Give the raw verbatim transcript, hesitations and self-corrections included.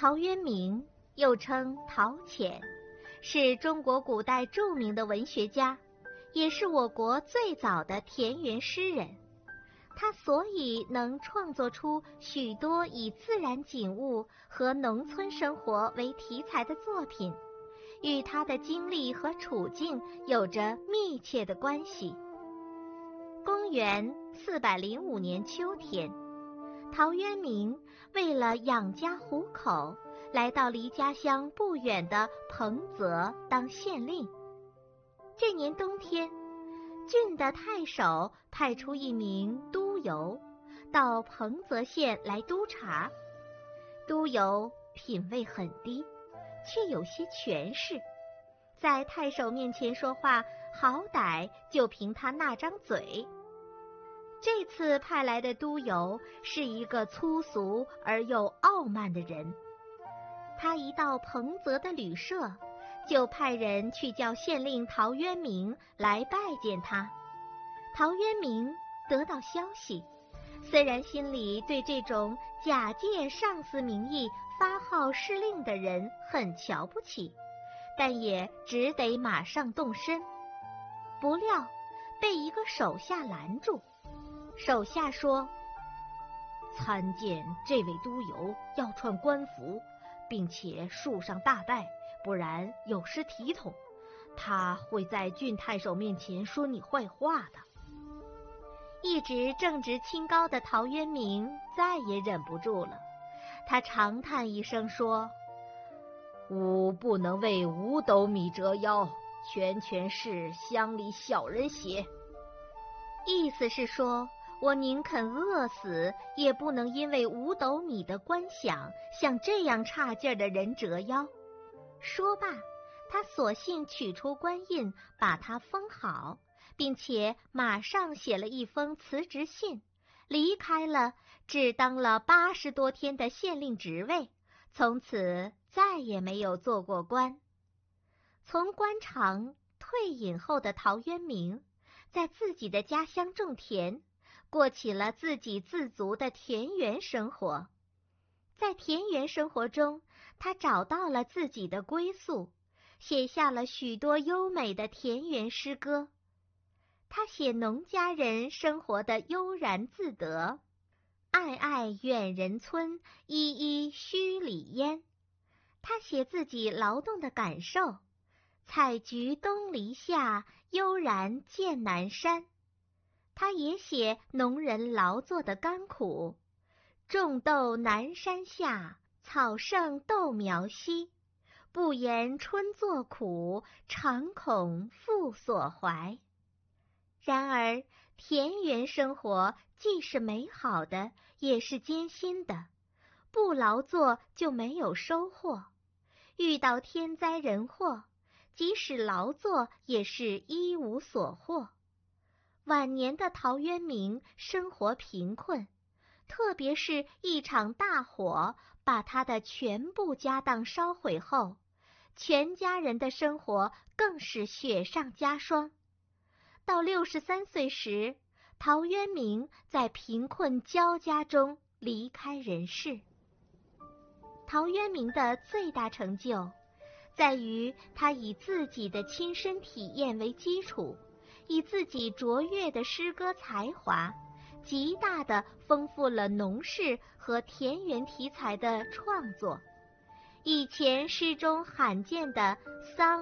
陶渊明又称陶潜，是中国古代著名的文学家，也是我国最早的田园诗人。他所以能创作出许多以自然景物和农村生活为题材的作品，与他的经历和处境有着密切的关系。公元四百零五年秋天，陶渊明为了养家糊口，来到离家乡不远的彭泽当县令。这年冬天，郡的太守派出一名督邮到彭泽县来督察。督邮品位很低，却有些权势，在太守面前说话，好歹就凭他那张嘴。这次派来的督邮是一个粗俗而又傲慢的人，他一到彭泽的旅社，就派人去叫县令陶渊明来拜见他。陶渊明得到消息，虽然心里对这种假借上司名义发号施令的人很瞧不起，但也只得马上动身。不料被一个手下拦住，手下说：参见这位督邮要穿官服，并且束上大带，不然有失体统，他会在郡太守面前说你坏话的。一直正直清高的陶渊明再也忍不住了，他长叹一声说：吾不能为五斗米折腰，全全是乡里小人邪。意思是说，我宁肯饿死，也不能因为五斗米的官饷向这样差劲儿的人折腰。说罢，他索性取出官印，把他封好，并且马上写了一封辞职信，离开了只当了八十多天的县令职位，从此再也没有做过官。从官场退隐后的陶渊明，在自己的家乡种田，过起了自给自足的田园生活。在田园生活中，他找到了自己的归宿，写下了许多优美的田园诗歌。他写农家人生活的悠然自得，爱爱远人村，依依墟里烟。他写自己劳动的感受，采菊东篱下，悠然见南山。他也写农人劳作的甘苦，种豆南山下，草盛豆苗稀。不言春作苦，常恐父所怀。然而，田园生活既是美好的，也是艰辛的。不劳作就没有收获，遇到天灾人祸，即使劳作也是一无所获。晚年的陶渊明生活贫困，特别是一场大火把他的全部家当烧毁后，全家人的生活更是雪上加霜。到六十三岁时，陶渊明在贫困交加中离开人世。陶渊明的最大成就，在于他以自己的亲身体验为基础，以自己卓越的诗歌才华，极大地丰富了农事和田园题材的创作。以前诗中罕见的桑